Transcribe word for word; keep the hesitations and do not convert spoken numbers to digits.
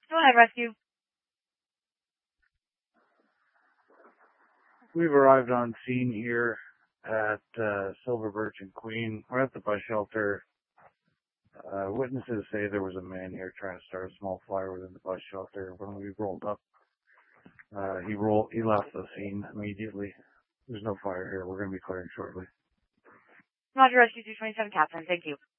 Go ahead, rescue. We've arrived on scene here at uh, Silver Birch and Queen. We're at the bus shelter. Uh, witnesses say there was a man here trying to start a small fire within the bus shelter. When we rolled up, uh, he rolled, he left the scene immediately. There's no fire here. We're going to be clearing shortly. Roger, rescue two twenty-seven, Catherine. Thank you.